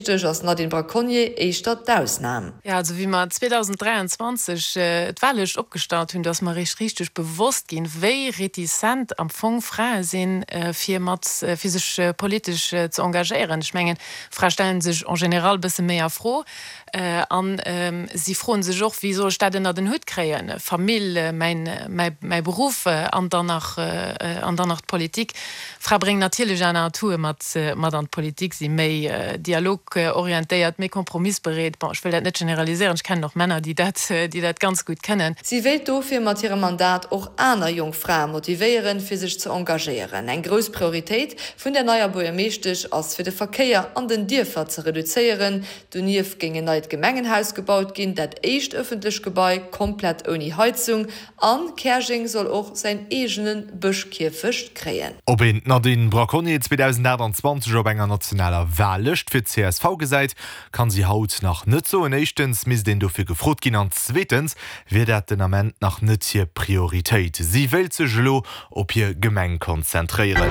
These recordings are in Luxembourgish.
ass Nadine Braconnier eichter d'ausnahme. Ja, also wie man 2023 d'Wahllech opgestaut hunn, dats man richtig bewusst gin, wéi reticent am Fong Frauen sinn fir sech politisch zu engagieren. Ich mengen, Frauen stellen sich en general bisse méier froh. Sie froen sech och wieso Städtenner den Hut kreien. Familie, mein Beruf an danach Politik. Frau bring natürlich an Natur mat an Politik sie méi Dialog orientiert, méi kompromissbereet. Ich will dat net generalisieren, ich kenne noch Männer, die dat ganz gut kennen. Sie will dofir mat ihrem Mandat och aner Jungfrauen motivieren, fir sich zu engagieren. Eng gros Priorität vun der neuer Bürgermeestech ass fir de Verkehr an den Dierfer zu reduzieren. Du nief ginge neu Gemengenhaus gebaut gin, dat echt öffentlich Gebäi komplett ohne Heizung. An Kersching soll auch sein egenen Büschkirfisch kreen. Ob in Nadine Braconnier 2020 op enger nationaler Wahllecht fir CSV geseit, kann sie haut nach net so. Erstens miss den dofir gefrot gin, an zweitens wird dat den Amment nach net hier Priorität. Sie will ze lo op ihr Gemeng konzentrieren.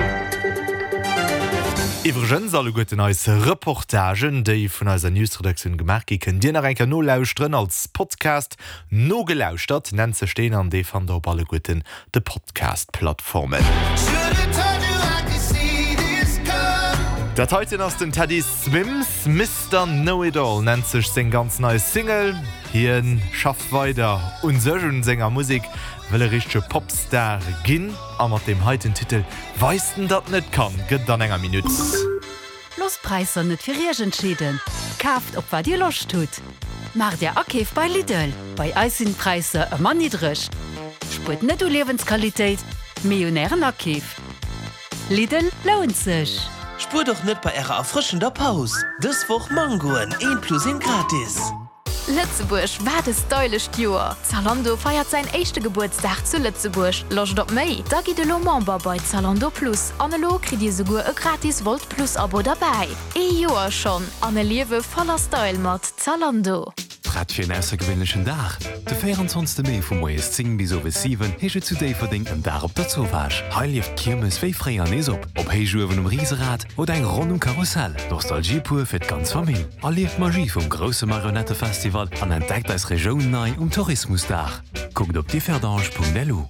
Iwergens alle goeten als Reportagen, déi vun aiser Newsredaktion gemerk ken Dir nach enker no lausren als Podcast no gelauscht, nennt ze steen an dee van der op alle goeten de Podcast-Plattformen. Dat heute ass den Teddy Swims, Mr. Know-it-all nennt sech seg ganz neues Single. Hien schafft weiter unsøgen Sänger Musik, well richsche Popstar ginn, a mat dem heiten Titel „Weisten dat net kann, gëtt an enger Minut. Lospreiser net fir Regentschieden. Kaft op wat Dir loch tut. Mar der Akeef bei Lidl. Bei Eisenpreise e man nidrech. Sput net u Lebensqualitéit, Millionären Akeef. Lidl lohnt sech. Spur doch net bei Ärer erfrischender Paus. Dës woch Mangoen 1+1 gratis. Lützeburg war das deulecht Joer. Zalando feiert sein echte Geburtstag zu Lützeburg. Locht op méi, da gi de lo Member bei Zalando Plus. Anelo krit Di sogur e gratis Volt Plus Abo dabei. Joer schon, Anne Liewe voller Style mat Zalando. Fir en aussergewwenlechen Dach. De 24. Mei vum Moes 10 bis over 7 hege zu déi verding en Dach op der Zowasch. Heil lieft Kirmes wéi fré an ees op. Op Heijuwen um Rieserad oder eng rund Karussell. Nostalgiepur fir ganz Famill. All lieft Magie vum grosse Marionettefestival an entdeckt als Regionun nei Tourismusdach. Guckt op differdange.delu.